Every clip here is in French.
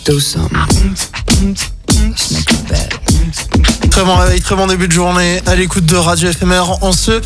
do something. Let's make a bet. Très bon réveil, très bon début de journée à l'écoute de Radio FMR en ce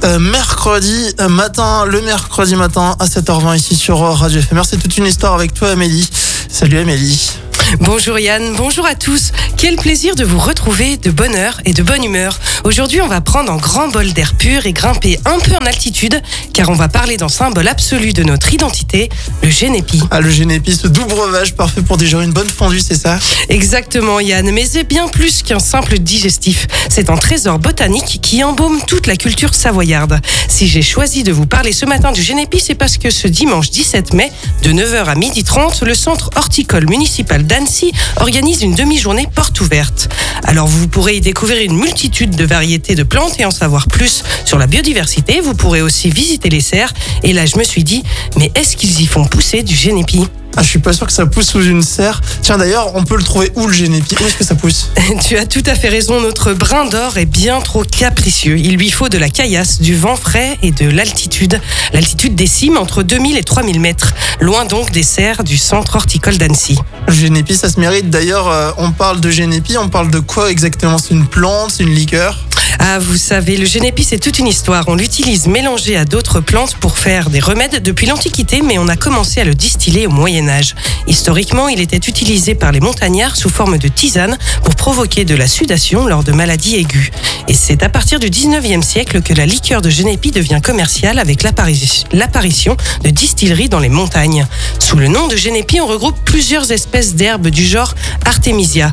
mercredi matin, le mercredi matin à 7h20 ici sur Radio FMR. C'est toute une histoire avec toi Amélie. Salut Amélie. Bonjour Yann, bonjour à tous. Quel plaisir de vous retrouver de bonne heure et de bonne humeur. Aujourd'hui, on va prendre un grand bol d'air pur et grimper un peu en altitude, car on va parler d'un symbole absolu de notre identité, le Genépi. Ah, le Genépi, ce doux breuvage parfait pour digérer une bonne fondue, c'est ça ? Exactement Yann, mais c'est bien plus qu'un simple digestif. C'est un trésor botanique qui embaume toute la culture savoyarde. Si j'ai choisi de vous parler ce matin du Genépi, c'est parce que ce dimanche 17 mai, de 9h à 12h30, le centre horticole municipal d'Annecy organise une demi-journée porte ouverte. Alors vous pourrez y découvrir une multitude de variétés de plantes et en savoir plus sur la biodiversité. Vous pourrez aussi visiter les serres. Et là, je me suis dit, mais est-ce qu'ils y font pousser du Genépi ? Ah, je suis pas sûr que ça pousse sous une serre. Tiens, d'ailleurs, on peut le trouver où le Genépi ? Où est-ce que ça pousse ? Tu as tout à fait raison, notre brin d'or est bien trop capricieux. Il lui faut de la caillasse, du vent frais et de l'altitude. L'altitude des cimes entre 2000 et 3000 mètres. Loin donc des serres du centre horticole d'Annecy. Le Genépi, ça se mérite. D'ailleurs, on parle de Genépi, on parle de quoi exactement ? C'est une plante, c'est une liqueur ? Ah, vous savez, le Genépi, c'est toute une histoire. On l'utilise mélangé à d'autres plantes pour faire des remèdes depuis l'Antiquité, mais on a commencé à le distiller au Moyen-Âge. Historiquement, il était utilisé par les montagnards sous forme de tisane pour provoquer de la sudation lors de maladies aiguës. Et c'est à partir du 19e siècle que la liqueur de Genépi devient commerciale avec l'apparition de distilleries dans les montagnes. Sous le nom de Genépi, on regroupe plusieurs espèces d'herbes du genre Artemisia.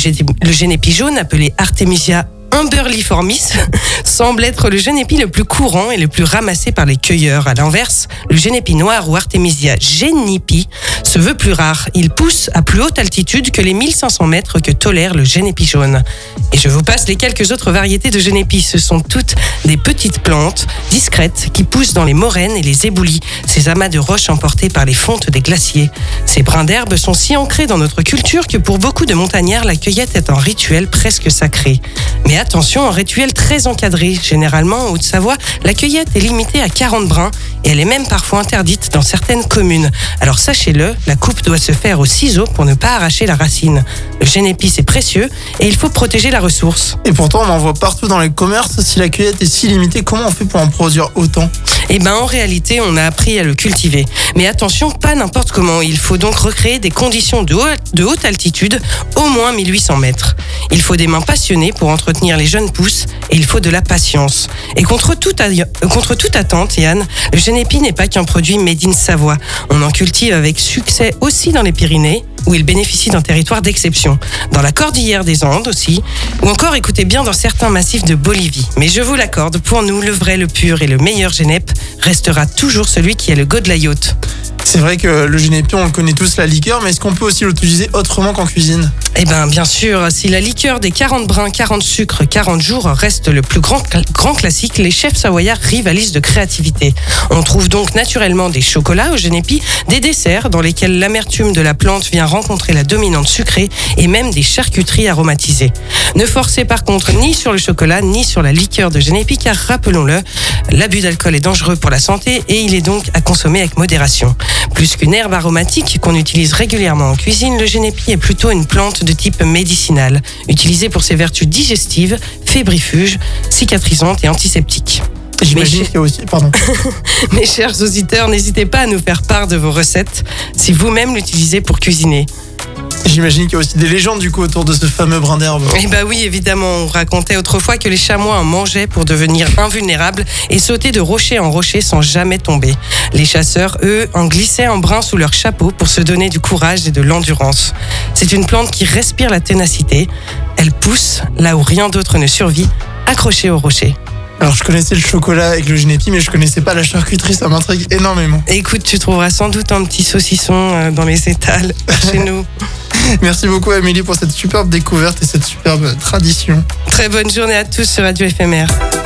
Le Genépi jaune, appelé Artemisia umberliformis, semble être le Genépi le plus courant et le plus ramassé par les cueilleurs. À l'inverse, le Genépi noir ou Artemisia genipi se veut plus rare. Il pousse à plus haute altitude que les 1500 mètres que tolère le Genépi jaune. Et je vous passe les quelques autres variétés de Genépi. Ce sont toutes des petites plantes discrètes qui poussent dans les moraines et les éboulis, ces amas de roches emportés par les fontes des glaciers. Ces brins d'herbe sont si ancrés dans notre culture que pour beaucoup de montagnards, la cueillette est un rituel presque sacré. Mais attention, un rituel très encadré. Généralement, en Haute-Savoie, la cueillette est limitée à 40 brins et elle est même parfois interdite dans certaines communes. Alors sachez-le, la coupe doit se faire au ciseau pour ne pas arracher la racine. Le Genépi, c'est précieux et il faut protéger la ressource. Et pourtant, on en voit partout dans les commerces. Si la cueillette est si limitée, comment on fait pour en produire autant ? Eh ben, en réalité, on a appris à le cultiver. Mais attention, pas n'importe comment. Il faut donc recréer des conditions de haute altitude, au moins 1800 mètres. Il faut des mains passionnées pour entretenir les jeunes pousses et il faut de la patience. Et contre toute attente, Yann, le Genépi n'est pas qu'un produit made in Savoie. On en cultive avec succès aussi dans les Pyrénées, où il bénéficie d'un territoire d'exception. Dans la cordillère des Andes aussi, ou encore, écoutez bien, dans certains massifs de Bolivie. Mais je vous l'accorde, pour nous, le vrai, le pur et le meilleur Genep restera toujours celui qui a le go de la yacht. C'est vrai que le Genépi, on le connaît tous, la liqueur, mais est-ce qu'on peut aussi l'utiliser autrement qu'en cuisine ? Eh bien, bien sûr, si la liqueur des 40 brins, 40 sucres, 40 jours reste le plus grand classique, les chefs savoyards rivalisent de créativité. On trouve donc naturellement des chocolats au Genépi, des desserts dans lesquels l'amertume de la plante vient rencontrer la dominante sucrée et même des charcuteries aromatisées. Ne forcez par contre ni sur le chocolat ni sur la liqueur de Genépi, car rappelons-le, l'abus d'alcool est dangereux pour la santé et il est donc à consommer avec modération. Plus qu'une herbe aromatique qu'on utilise régulièrement en cuisine, le Genépi est plutôt une plante de type médicinal, utilisée pour ses vertus digestives, fébrifuges, cicatrisantes et antiseptiques. J'imagine qu'il y a aussi, pardon. Mes chers auditeurs, n'hésitez pas à nous faire part de vos recettes si vous-même l'utilisez pour cuisiner. J'imagine qu'il y a aussi des légendes du coup autour de ce fameux brin d'herbe. Eh bah oui, évidemment, on racontait autrefois que les chamois en mangeaient pour devenir invulnérables et sautaient de rocher en rocher sans jamais tomber. Les chasseurs, eux, en glissaient un brin sous leur chapeau pour se donner du courage et de l'endurance. C'est une plante qui respire la ténacité. Elle pousse là où rien d'autre ne survit, accrochée au rocher. Alors je connaissais le chocolat avec le Genépi, mais je connaissais pas la charcuterie, ça m'intrigue énormément. Écoute, tu trouveras sans doute un petit saucisson dans les étals chez nous. Merci beaucoup Amélie pour cette superbe découverte et cette superbe tradition. Très bonne journée à tous sur Radio FMR.